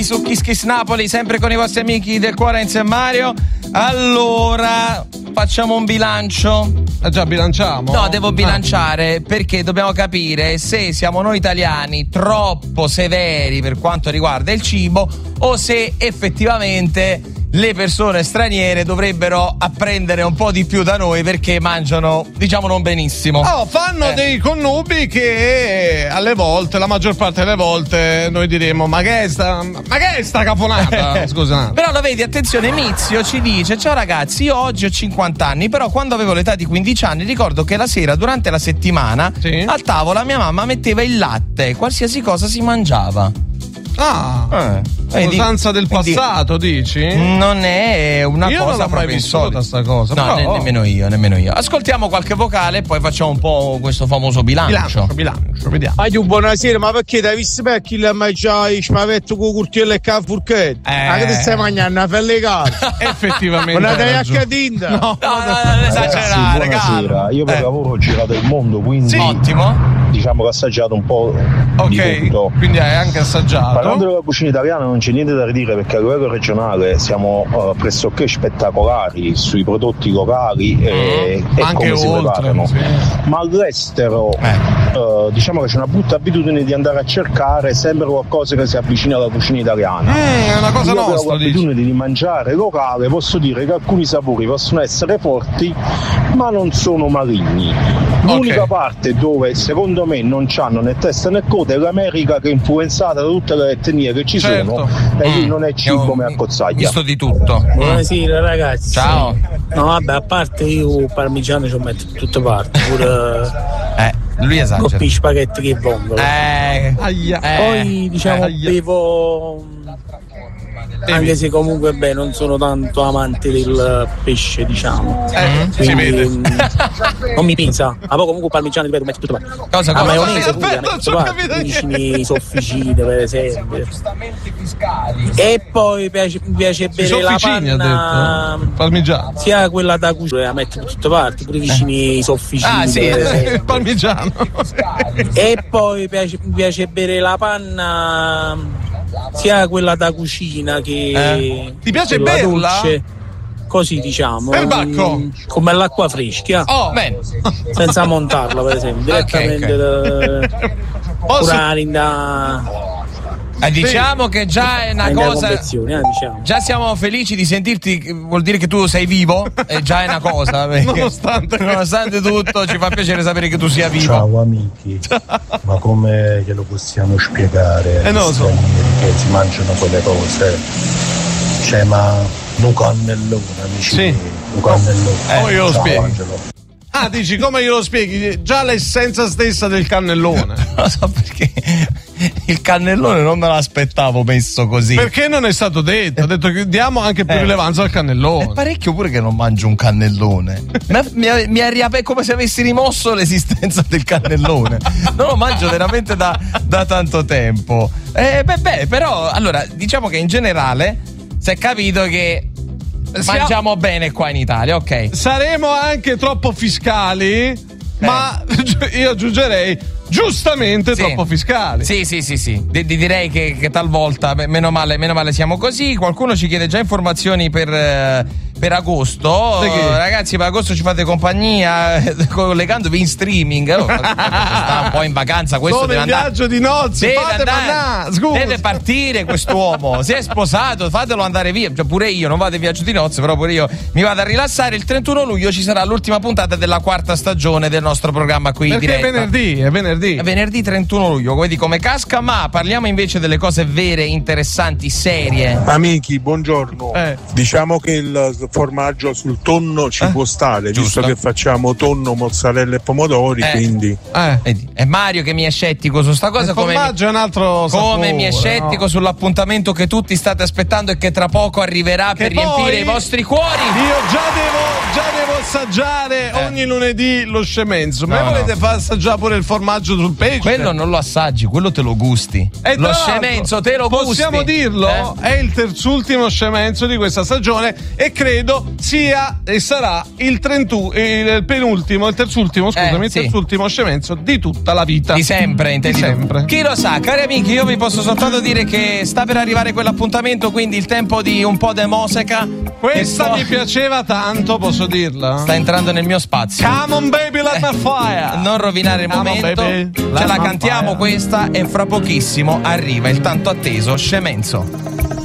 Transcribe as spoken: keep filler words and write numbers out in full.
qui su Kiss Kiss Napoli, sempre con i vostri amici del cuore Enzo e Mario. Allora, facciamo un bilancio. Eh già, bilanciamo? No, devo bilanciare ah. perché dobbiamo capire se siamo noi italiani troppo severi per quanto riguarda il cibo o se effettivamente le persone straniere dovrebbero apprendere un po' di più da noi perché mangiano, diciamo, non benissimo. Oh, fanno eh. dei connubi che alle volte, la maggior parte delle volte, noi diremo: ma che è sta, ma che è sta caponata? Scusa. Però lo vedi, attenzione, Mizio ci dice: ciao ragazzi, io oggi ho cinquanta anni, però quando avevo l'età di quindici anni ricordo che la sera durante la settimana sì. a tavola mia mamma metteva il latte, qualsiasi cosa si mangiava. Ah, eh, usanza del passato, dici? Non è una io cosa non l'ho mai vissuta sta cosa. No, però... ne- nemmeno io, nemmeno io. Ascoltiamo qualche vocale e poi facciamo un po' questo famoso bilancio. Bilancio, bilancio, vediamo. Ah, io buonasera, ma perché ti hai visto per chi l'ha mangiato i spavetti con curtiello e cafurchetto? Eh. Ma che ti stai mangiando una pellicata? Effettivamente. Non la a cadinda? No, no, no, non esagerare, buonasera. Io per eh. lavoro ho girato il mondo, quindi sì. Ottimo. Diciamo che ho assaggiato un po' ok, di tutto. Quindi hai anche assaggiato. Parlando della cucina italiana non c'è niente da ridire perché a livello regionale siamo uh, pressoché spettacolari sui prodotti locali e, mm, e anche come si oltre, preparano. Sì. Ma all'estero eh. uh, diciamo che c'è una brutta abitudine di andare a cercare sempre qualcosa che si avvicina alla cucina italiana. Mm, è una cosa Io nostra. Ho l'abitudine di mangiare locale, posso dire che alcuni sapori possono essere forti ma non sono maligni. L'unica okay. parte dove secondo me non c'hanno né testa né coda è l'America, che è influenzata da tutte le etnie che ci certo. sono e lì mm. non è cibo come a cozzaglia. Visto di tutto. Buonasera ragazzi. Ciao. No vabbè, a parte io parmigiano ci metto tutte parti, pure eh, lui esagera. coppi spaghetti che vongolo. Eh, aia. eh, Poi diciamo eh, bevo anche se comunque beh non sono tanto amante del pesce, diciamo. Eh, quindi, si vede. Mh, non mi pensa. Ma poi comunque parmigiano ripeto, metto tutto qua. Cosa, la cosa? maionese pure, metto tutto qua. Vicini sofficine per esempio. E poi piace, mi piace bere la panna. Parmigiano. Sia quella da cucina, la metto da tutte parti, pure vicini eh. sofficine. Ah, sì, il parmigiano. E poi piace, mi piace bere la panna sia quella da cucina che eh. ti piace berla? Dolce, così diciamo Perbacco. mh, come l'acqua fresca, oh bene, senza montarla per esempio direttamente okay, okay. Da, da Eh, diciamo sì. che già è una cosa. Eh, diciamo. Già siamo felici di sentirti, vuol dire che tu sei vivo, e già è una cosa. Nonostante, nonostante tutto, ci fa piacere sapere che tu sia vivo. Ciao amici, ciao. Ma come glielo possiamo spiegare? Eh, non so. Che si mangiano quelle cose. Cioè, ma un cannellone, amici. Sì. Un cannellone. Eh, oh, io lo ciao, spiego. Angelo. Ah, dici come glielo spieghi? Già l'essenza stessa del cannellone. Non so perché il cannellone non me l'aspettavo messo così. Perché non è stato detto? Ha detto che diamo anche più eh. rilevanza al cannellone. È parecchio pure che non mangio un cannellone. mi, ha, mi, ha, mi ha riaperto come se avessi rimosso l'esistenza del cannellone. Non lo mangio veramente da, da tanto tempo. Eh, beh, beh, però, allora, diciamo che in generale si è capito che mangiamo bene qua in Italia, ok. Saremo anche troppo fiscali, eh. ma io aggiungerei giustamente sì. troppo fiscali. Sì, sì, sì, sì. D- direi che, che talvolta, meno male, meno male siamo così. Qualcuno ci chiede già informazioni per, eh, per agosto. Ragazzi, per agosto ci fate compagnia collegandovi in streaming. Oh, sta un po' in vacanza. Questo Come deve il andare. viaggio di nozze, deve, fate andare, deve partire quest'uomo. Si è sposato, fatelo andare via. Cioè, pure io non vado in viaggio di nozze, però pure io mi vado a rilassare. Il trentuno luglio ci sarà l'ultima puntata della quarta stagione del nostro programma qui in diretta. Perché è venerdì, è venerdì. È venerdì trentuno luglio, vedi come casca, ma parliamo invece delle cose vere, interessanti, serie. Amici, buongiorno. Eh. Diciamo che il formaggio sul tonno ci eh. può stare, Giusto. Visto che facciamo tonno, mozzarella e pomodori, eh. quindi. Eh. Vedi, è Mario che mi è scettico su sta cosa. Il come formaggio è un altro sapore, come mi è scettico no? sull'appuntamento che tutti state aspettando e che tra poco arriverà che per riempire i vostri cuori. Io già devo, già devo assaggiare eh. ogni lunedì lo scemenzo. No, Ma volete no. far assaggiare pure il formaggio sul pesce? Quello non lo assaggi, quello te lo gusti. E lo scemenzo te lo possiamo gusti. Possiamo dirlo, eh? È il terzultimo scemenzo di questa stagione e credo credo sia e sarà il trentuno, il penultimo, il terzultimo, scusami, Eh, il sì. terzultimo scemenzo di tutta la vita. Di sempre, intendi Di tu? sempre. Chi lo sa, cari amici, io vi posso soltanto dire che sta per arrivare quell'appuntamento, quindi il tempo di un po' de musica. Questa Che so- mi piaceva tanto, posso dirla? sta entrando nel mio spazio. Come on baby, let me fire. Non rovinare il Come on, momento. baby, Ce let la me cantiamo fire. questa e fra pochissimo arriva il tanto atteso scemenzo.